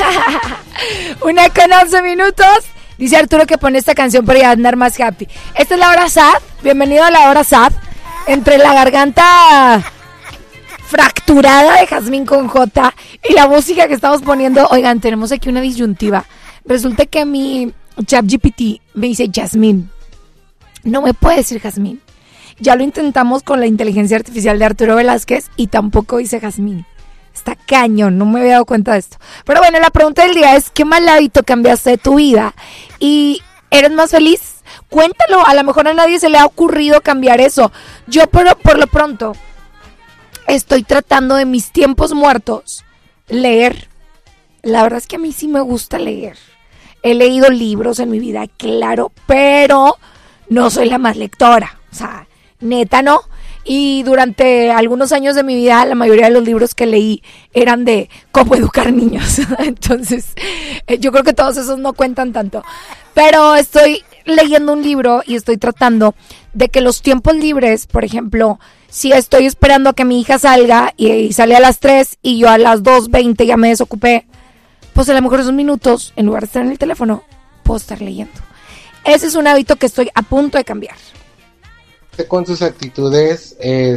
1:11. Dice Arturo que pone esta canción para andar más happy. Esta es la hora sad. Bienvenido a la hora sad. Entre la garganta fracturada de Jazmín con J y la música que estamos poniendo. Oigan, tenemos aquí una disyuntiva. Resulta que mi ChatGPT me dice Jazmín. No me puede decir Jazmín. Ya lo intentamos con la inteligencia artificial de Arturo Velázquez y tampoco dice Jazmín. Está cañón, no me había dado cuenta de esto. Pero bueno, la pregunta del día es: ¿qué mal hábito cambiaste de tu vida? ¿Y eres más feliz? Cuéntalo, a lo mejor a nadie se le ha ocurrido cambiar eso. Yo por lo pronto estoy tratando de mis tiempos muertos leer. La verdad es que a mí sí me gusta leer. He leído libros en mi vida, claro, pero no soy la más lectora. O sea, neta no. Y durante algunos años de mi vida, la mayoría de los libros que leí eran de cómo educar niños. Entonces, yo creo que todos esos no cuentan tanto. Pero estoy leyendo un libro y estoy tratando de que los tiempos libres, por ejemplo, si estoy esperando a que mi hija salga y sale a las 3 y yo a las 2:20 ya me desocupé, pues a lo mejor esos minutos, en lugar de estar en el teléfono, puedo estar leyendo. Ese es un hábito que estoy a punto de cambiar. Con sus actitudes,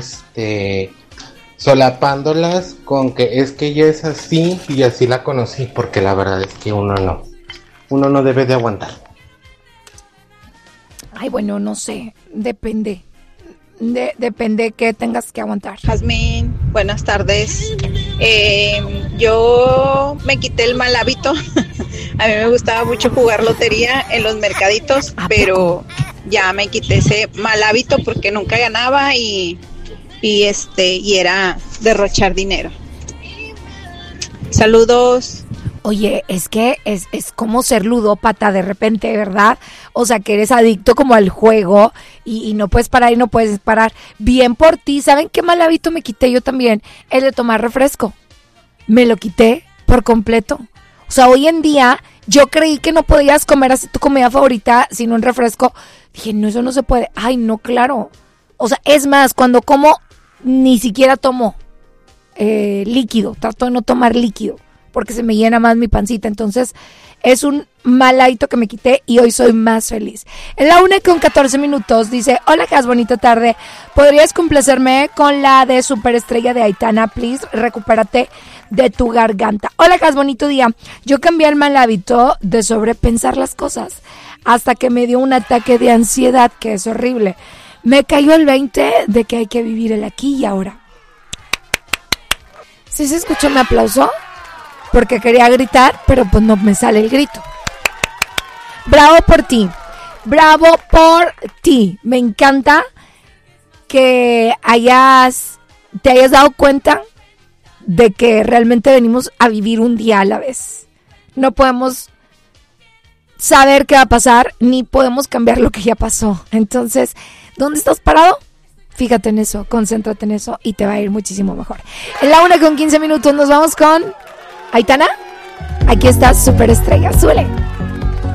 solapándolas con que es que ella es así y así la conocí, porque la verdad es que uno no debe de aguantar. Ay, bueno, no sé, depende que tengas que aguantar. Jazmín, buenas tardes. Yo me quité el mal hábito. A mí me gustaba mucho jugar lotería en los mercaditos, pero ya me quité ese mal hábito porque nunca ganaba y era derrochar dinero. Saludos. Oye, es que es como ser ludópata de repente, ¿verdad? O sea, que eres adicto como al juego y no puedes parar y no puedes parar. Bien por ti. ¿Saben qué mal hábito me quité yo también? El de tomar refresco. Me lo quité por completo. O sea, hoy en día yo creí que no podías comer así tu comida favorita sin un refresco. Dije, no, eso no se puede. Ay, no, claro. O sea, es más, cuando como ni siquiera tomo líquido. Trato de no tomar líquido porque se me llena más mi pancita. Entonces, es un mal hábito que me quité y hoy soy más feliz. En la 1:14 dice: hola, Jazz, bonita tarde. ¿Podrías complacerme con la de Superestrella de Aitana, please? Recupérate de tu garganta. Hola, Jazz, bonito día. Yo cambié el mal hábito de sobrepensar las cosas hasta que me dio un ataque de ansiedad, que es horrible. Me cayó el 20 de que hay que vivir el aquí y ahora. ¿Sí se escuchó mi aplauso? Porque quería gritar, pero pues no me sale el grito. Bravo por ti. Bravo por ti. Me encanta que te hayas dado cuenta de que realmente venimos a vivir un día a la vez. No podemos saber qué va a pasar, ni podemos cambiar lo que ya pasó. Entonces, ¿dónde estás parado? Fíjate en eso, concéntrate en eso y te va a ir muchísimo mejor. En la 1:15 nos vamos con Aitana. Aquí está Superestrella. Súbele.